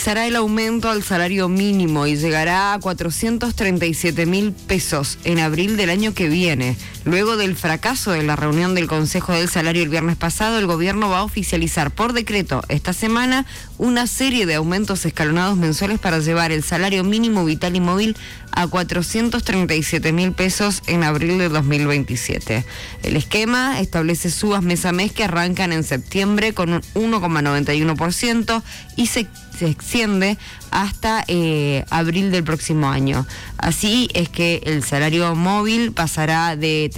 realizará el aumento al salario mínimo y llegará a 437.000 pesos en abril del año que viene. Luego del fracaso de la reunión del Consejo del Salario el viernes pasado, el gobierno va a oficializar por decreto esta semana una serie de aumentos escalonados mensuales para llevar el salario mínimo vital y móvil a 437.000 pesos en abril de 2027. El esquema establece subas mes a mes que arrancan en septiembre con un 1,91% y se extiende hasta abril del próximo año. Así es que el salario móvil pasará de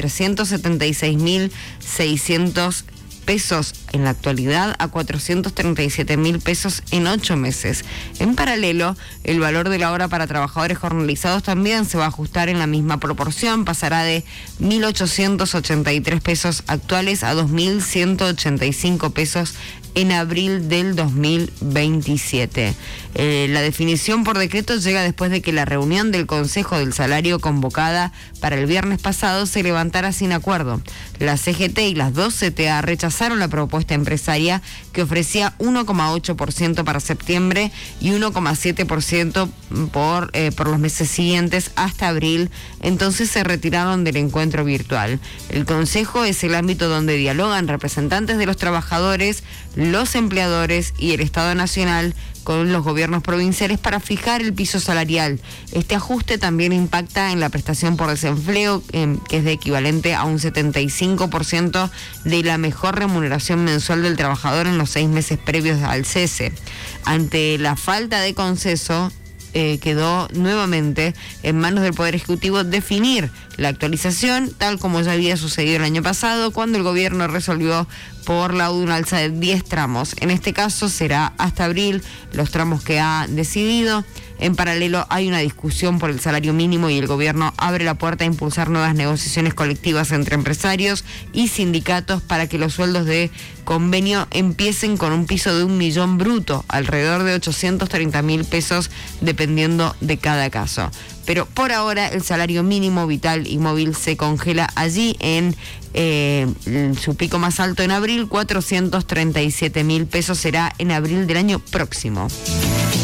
376.600 pesos en la actualidad a 437.000 pesos en 8 meses. En paralelo, el valor de la hora para trabajadores jornalizados también se va a ajustar en la misma proporción, pasará de 1.883 pesos actuales a 2.185 pesos en abril del 2027. La definición por decreto llega después de que la reunión del Consejo del Salario convocada para el viernes pasado se levantara sin acuerdo. La CGT y las dos CTA rechazaron la propuesta empresaria que ofrecía 1,8% para septiembre y 1,7% por los meses siguientes hasta abril. Entonces se retiraron del encuentro virtual. El Consejo es el ámbito donde dialogan representantes de los trabajadores, los empleadores y el Estado Nacional con los gobiernos provinciales para fijar el piso salarial. Este ajuste también impacta en la prestación por desempleo, que es de equivalente a un 75% de la mejor remuneración mensual del trabajador en los 6 meses previos al cese. Ante la falta de consenso, quedó nuevamente en manos del Poder Ejecutivo definir la actualización, tal como ya había sucedido el año pasado, cuando el gobierno resolvió por laudo una alza de 10 tramos. En este caso será hasta abril los tramos que ha decidido. En paralelo hay una discusión por el salario mínimo y el gobierno abre la puerta a impulsar nuevas negociaciones colectivas entre empresarios y sindicatos para que los sueldos de convenio empiecen con un piso de 1 millón bruto, alrededor de 830.000 pesos dependiendo de cada caso. Pero por ahora el salario mínimo vital y móvil se congela allí en su pico más alto en abril, 437.000 pesos será en abril del año próximo.